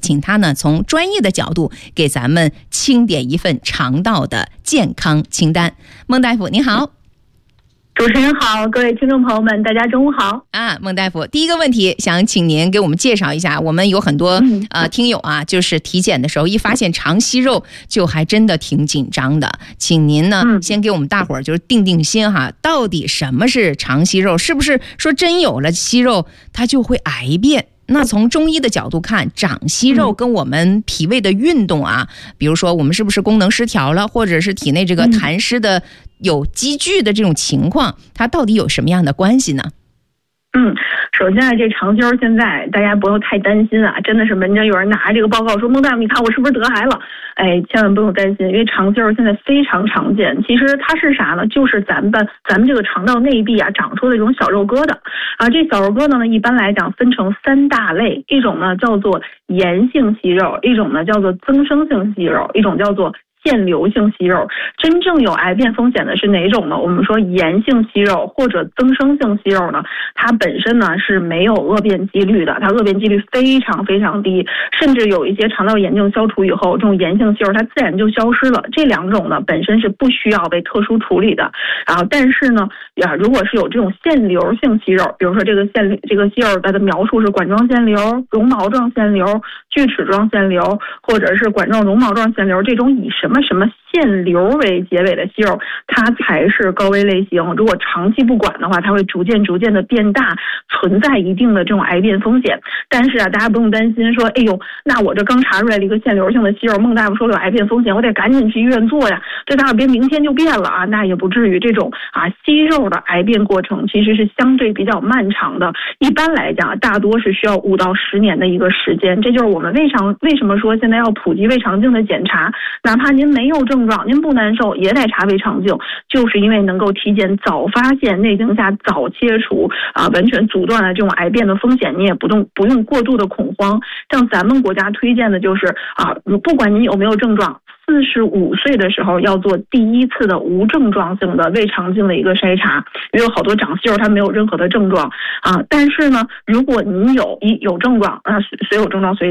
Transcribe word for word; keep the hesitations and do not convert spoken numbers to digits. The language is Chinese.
请他呢从专业的角度给咱们清点一份肠道的健康清单。孟大夫你好。 主持人好，各位听众朋友们，大家中午好啊！孟大夫，第一个问题想请您给我们介绍一下，我们有很多、嗯、呃听友啊，就是体检的时候一发现肠息肉，就还真的挺紧张的，请您呢、嗯、先给我们大伙儿就是定定心哈，到底什么是肠息肉？是不是说真有了息肉，它就会癌变？那从中医的角度看，长息肉跟我们脾胃的运动啊、嗯、比如说我们是不是功能失调了，或者是体内这个痰湿的有积聚的这种情况，它到底有什么样的关系呢？ 嗯，首先啊，这肠息肉现在大家不用太担心啊，真的是门诊有人拿这个报告说孟大夫，你看我是不是得癌了？哎，千万不用担心，因为肠息肉现在非常常见。其实它是啥呢？就是咱们咱们这个肠道内壁啊长出的这种小肉疙瘩啊。这小肉疙瘩呢，一般来讲分成三大类，一种呢叫做炎性息肉，一种呢叫做增生性息肉，一种叫做腺瘤性息肉。真正有癌变风险的是哪种呢？我们说炎性息肉或者增生性息肉呢，它本身呢是没有恶变几率的，它恶变几率非常非常低，甚至有一些肠道炎症消除以后，这种炎性息肉它自然就消失了。这两种呢本身是不需要被特殊处理的啊。但是呢，啊，如果是有这种腺瘤性息肉，比如说这个腺这个息肉它的描述是管状腺瘤、绒毛状腺瘤、锯齿状腺瘤，或者是管状绒毛状腺瘤，这种以什么什么腺瘤为结尾的息肉，它才是高危类型。如果长期不管的话，它会逐渐逐渐的变大，存在一定的这种癌变风险。但是啊，大家不用担心说，哎呦，那我这刚查出来了一个腺瘤性的息肉，孟大夫说有癌变风险，我得赶紧去医院做呀，这大别明天就变了啊，那也不至于。这种啊息肉的癌变过程其实是相对比较漫长的，一般来讲大多是需要五到十年的一个时间。这就是我们为常为什么说现在要普及胃肠镜的检查，哪怕您没有症状，您不难受也得查胃肠镜，就是因为能够提前早发现，内镜下早切除啊，完全阻断了这种癌变的风险，你也不用不用过度的恐慌。像咱们国家推荐的就是啊，不管您有没有症状，四十五岁的时候要做第一次的无症状性的胃肠镜的一个筛查，因为有好多长息肉它没有任何的症状啊，但是呢，如果您有一有症状啊，谁有症状随